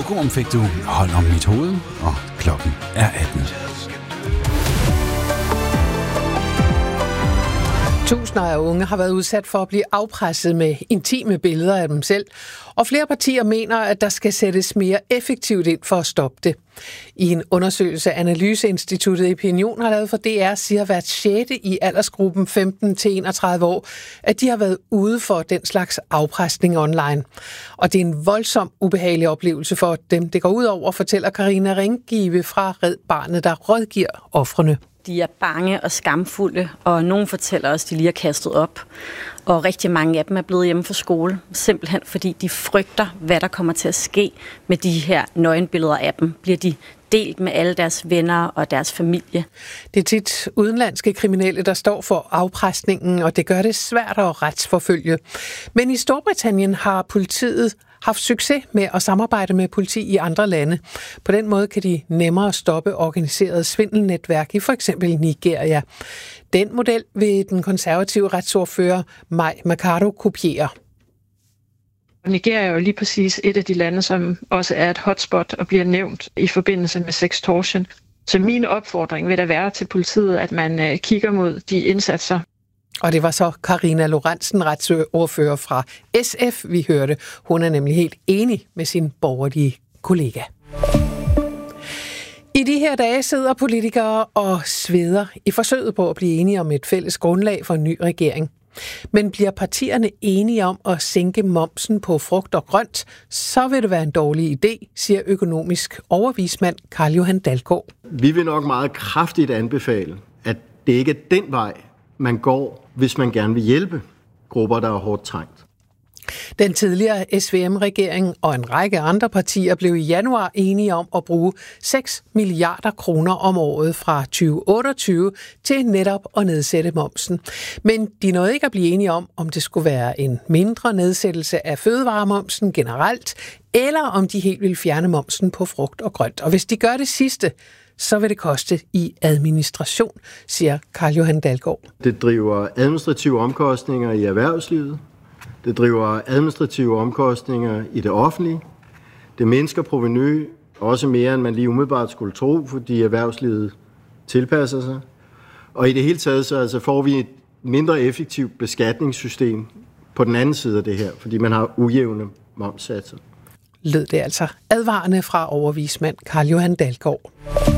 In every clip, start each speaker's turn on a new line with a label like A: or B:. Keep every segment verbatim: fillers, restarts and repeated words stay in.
A: Lokorum fik du Hold om mit hoved, og klokken er atten.
B: Tusinder af unge har været udsat for at blive afpresset med intime billeder af dem selv, og flere partier mener, at der skal sættes mere effektivt ind for at stoppe det. I en undersøgelse, Analyseinstituttet Epinion har lavet for D R, siger hvert sjette i aldersgruppen femten til enogtredive år, at de har været ude for den slags afpresning online. Og det er en voldsom ubehagelig oplevelse for dem, det går ud over, fortæller Karina Ringgive fra Red Barnet, der rådgiver ofrene.
C: De er bange og skamfulde, og nogen fortæller os, at de lige har kastet op. Og rigtig mange af dem er blevet hjemme fra skole, simpelthen fordi de frygter, hvad der kommer til at ske med de her nøgenbilleder af dem. Bliver de delt med alle deres venner og deres familie?
B: Det er tit udenlandske kriminelle, der står for afpresningen, og det gør det svært at retsforfølge. Men i Storbritannien har politiet haft succes med at samarbejde med politi i andre lande. På den måde kan de nemmere stoppe organiseret svindelnetværk i for eksempel Nigeria. Den model vil den konservative retsordfører Mai Mercado kopiere.
D: Nigeria er jo lige præcis et af de lande, som også er et hotspot og bliver nævnt i forbindelse med sextortion. Så min opfordring vil da være til politiet, at man kigger mod de indsatser.
B: Og det var så Karina Lorentzen, retsordfører fra S F, vi hørte. Hun er nemlig helt enig med sin borgerlige kollega. I de her dage sidder politikere og sveder i forsøget på at blive enige om et fælles grundlag for en ny regering. Men bliver partierne enige om at sænke momsen på frugt og grønt, så vil det være en dårlig idé, siger økonomisk overvismand Carl Johan Dalgaard.
E: Vi vil nok meget kraftigt anbefale, at det ikke er den vej, man går, hvis man gerne vil hjælpe grupper, der er hårdt trængt.
B: Den tidligere S V M-regering og en række andre partier blev i januar enige om at bruge seks milliarder kroner om året fra tyve otteogtyve til netop at nedsætte momsen. Men de nåede ikke at blive enige om, om det skulle være en mindre nedsættelse af fødevaremomsen generelt, eller om de helt ville fjerne momsen på frugt og grønt. Og hvis de gør det sidste, så vil det koste i administration, siger Carl Johan Dalgaard.
E: Det driver administrative omkostninger i erhvervslivet. Det driver administrative omkostninger i det offentlige. Det mindsker provenu også mere, end man lige umiddelbart skulle tro, fordi erhvervslivet tilpasser sig. Og i det hele taget så altså får vi et mindre effektivt beskatningssystem på den anden side af det her, fordi man har ujævne momssatser.
B: Lød det altså advarende fra overvismand Carl Johan Dalgaard.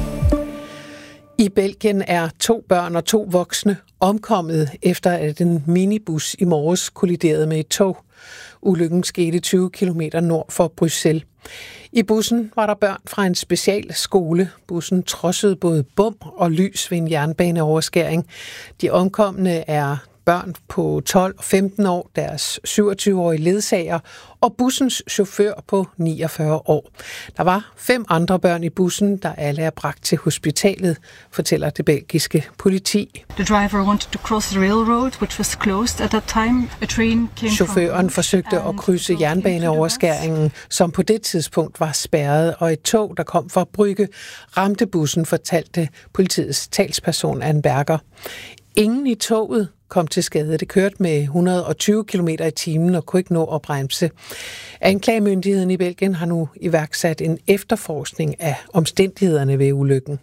B: I Belgien er to børn og to voksne omkommet efter, at en minibus i morges kolliderede med et tog. Ulykken skete tyve kilometer nord for Bruxelles. I bussen var der børn fra en specialskole. Bussen trodsede både bom og lys ved en jernbaneoverskæring. De omkomne er børn på tolv og femten år, deres syvogtyve-årige ledsager og bussens chauffør på niogfyrre år. Der var fem andre børn i bussen, der alle er bragt til hospitalet, fortæller det belgiske politi.
F: The driver wanted to cross the railroad, which was closed at that time. A train came
B: Chaufføren forsøgte at krydse jernbaneoverskæringen, som på det tidspunkt var spærret, og et tog, der kom fra Brygge, ramte bussen, fortalte politiets talsperson Anne Berger. Ingen i toget kom til skade. Det kørte med et hundrede og tyve kilometer i timen og kunne ikke nå at bremse. Anklagemyndigheden i Belgien har nu iværksat en efterforskning af omstændighederne ved ulykken.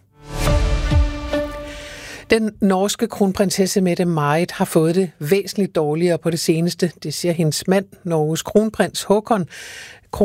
B: Den norske kronprinsesse Mette-Marit har fået det væsentligt dårligere på det seneste. Det siger hendes mand, Norges kronprins Håkon.